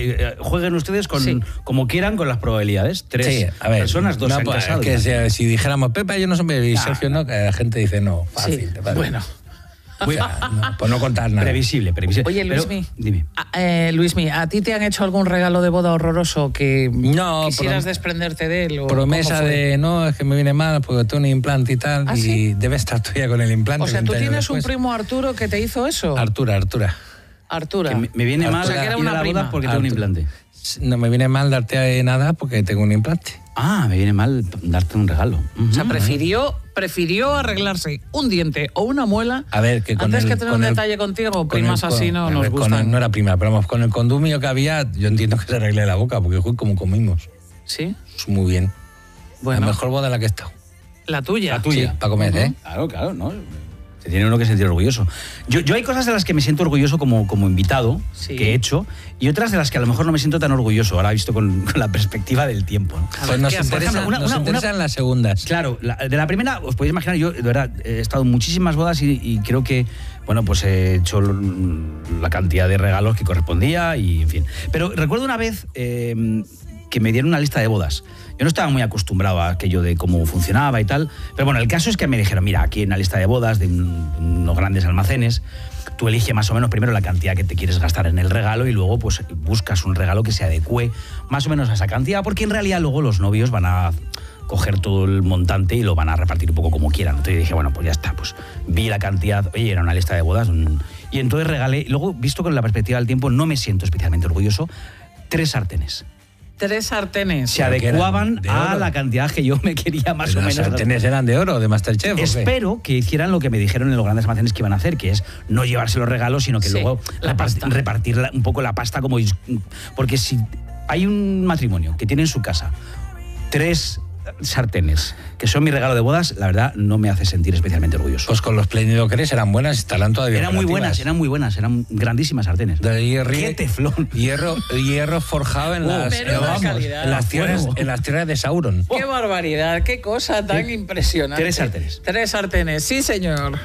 jueguen ustedes como quieran con las probabilidades. 3 personas, 2 se han casado. Que si dijéramos Pepa, yo no soy y Sergio no, que la gente dice no, fácil. Sí, bueno. O sea, no, pues no contar nada. Previsible. Oye, Luismi, dime. Luismi, ¿a ti te han hecho algún regalo de boda horroroso que quisieras desprenderte de él? Promesa de, no, es que me viene mal porque tengo un implante y tal, ¿Ah, y sí? debe estar tú ya con el implante. O sea, ¿tú tienes un primo Arturo que te hizo eso? Artura. Que me viene mal ir a la boda porque tengo un implante. No me viene mal darte nada porque tengo un implante. Me viene mal darte un regalo. O sea, prefirió arreglarse un diente o una muela antes que tener un detalle contigo. Primas así no nos gustan. No era prima, pero vamos, con el condumio que había, yo entiendo que se arregle la boca, porque fue como comimos. ¿Sí? Muy bien. Bueno. La mejor boda en la que he estado. La tuya. Sí, para comer, ¿eh? Claro, ¿no? Se tiene uno que sentir orgulloso. Yo hay cosas de las que me siento orgulloso como invitado, que he hecho, y otras de las que a lo mejor no me siento tan orgulloso, ahora visto con la perspectiva del tiempo, ¿no? Pues nos interesan las segundas. Claro, de la primera, os podéis imaginar, yo de verdad he estado en muchísimas bodas y creo que, bueno, pues he hecho la cantidad de regalos que correspondía y, en fin. Pero recuerdo una vez que me dieron una lista de bodas. Yo no estaba muy acostumbrado a aquello de cómo funcionaba y tal, pero bueno, el caso es que me dijeron, mira, aquí hay una lista de bodas de unos grandes almacenes, tú eliges más o menos primero la cantidad que te quieres gastar en el regalo y luego pues buscas un regalo que se adecue más o menos a esa cantidad, porque en realidad luego los novios van a coger todo el montante y lo van a repartir un poco como quieran. Entonces dije, bueno, pues ya está, pues vi la cantidad, oye, era una lista de bodas, y entonces regalé, luego, visto con la perspectiva del tiempo, no me siento especialmente orgulloso, 3 sartenes. 3 sartenes. Se adecuaban a la cantidad que yo me quería más o menos. ¿Las sartenes eran de oro, de Masterchef? Espero que hicieran lo que me dijeron en los grandes almacenes que iban a hacer, que es no llevarse los regalos, sino que luego repartir un poco la pasta como... Porque si hay un matrimonio que tiene en su casa 3 sartenes, que son mi regalo de bodas, la verdad no me hace sentir especialmente orgulloso. Pues con los Playmobil que eran buenas, estarán todavía eran muy buenas, eran grandísimas sartenes. ¡Qué teflón! Hierro forjado en las tierras de Sauron. ¡Qué barbaridad! ¡Qué cosa tan impresionante! 3 sartenes. 3 sartenes, sí señor.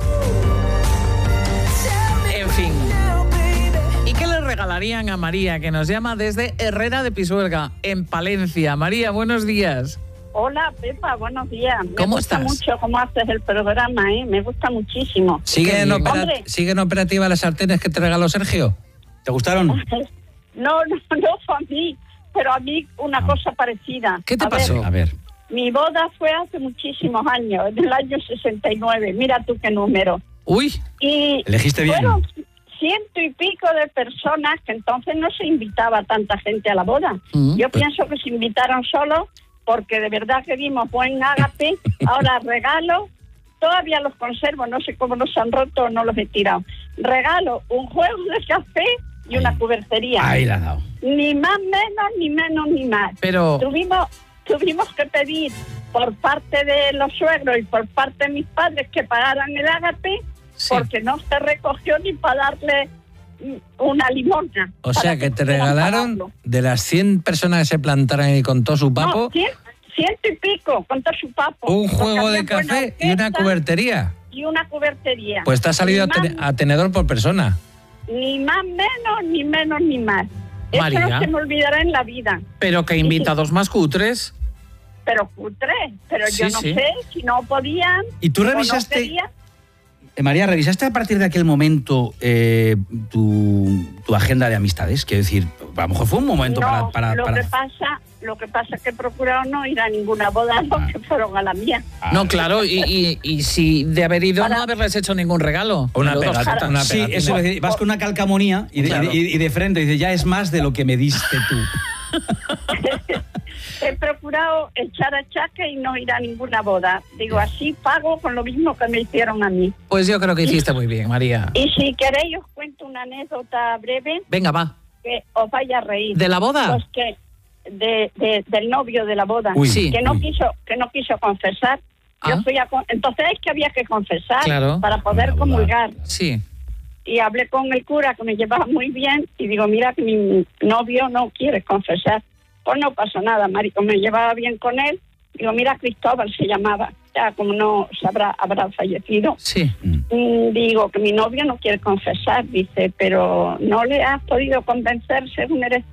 En fin. ¿Y qué le regalarían a María, que nos llama desde Herrera de Pisuerga, en Palencia? María, buenos días. Hola, Pepa, buenos días. ¿Cómo estás? Me gusta mucho cómo haces el programa, me gusta muchísimo. ¿Siguen operativas las sartenes que te regaló Sergio? ¿Te gustaron? No fue a mí, pero a mí una cosa parecida. ¿Qué te pasó? A ver. Mi boda fue hace muchísimos años, en el año 69. Mira tú qué número. Uy. Y elegiste bien. Fueron 100 y pico de personas, que entonces no se invitaba tanta gente a la boda. Yo pienso que se invitaron solo porque de verdad que dimos buen ágape. Ahora regalo, todavía los conservo, no sé cómo los han roto o no los he tirado. Regalo un juego de café y una cubertería. Ahí la has dado. Ni más ni más. Pero tuvimos que pedir por parte de los suegros y por parte de mis padres que pagaran el ágape, porque no se recogió ni para darle una limosna. O sea, que te regalaron de las 100 personas que se plantaron y con todo su papo... No, 100 y pico, con todo su papo. Un juego de café y una cubertería. Y una cubertería. Pues te ha salido a tenedor por persona. Ni más ni más. María. Eso no se me olvidará en la vida. Pero que invitados más cutres. Pero cutres, pero yo no sé si no podían. ¿Y tú revisaste? María, ¿revisaste a partir de aquel momento tu agenda de amistades? Quiero decir, a lo mejor fue un momento para... Lo que pasa es que he procurado no ir a ninguna boda, que fueron a la mía. No, claro, y si de haber ido no haberles hecho ningún regalo. Una pegatina. Sí, eso es decir, vas con una calcamonía y de frente dices, ya es más de lo que me diste tú. He procurado echar achaque y no ir a ninguna boda. Digo, así pago con lo mismo que me hicieron a mí. Pues yo creo que hiciste muy bien, María. Y si queréis os cuento una anécdota breve. Venga, va. Que os vaya a reír. ¿De la boda? Pues que del novio de la boda. Uy, sí. Que no quiso confesar. Yo fui entonces es que había que confesar para poder comulgar. Sí. Y hablé con el cura, que me llevaba muy bien, y digo, mira que mi novio no quiere confesar. Pues no pasó nada, marico, me llevaba bien con él. Digo, mira, Cristóbal se llamaba, ya como no habrá fallecido. Sí. Digo que mi novio no quiere confesar, dice, pero no le has podido convencer según eres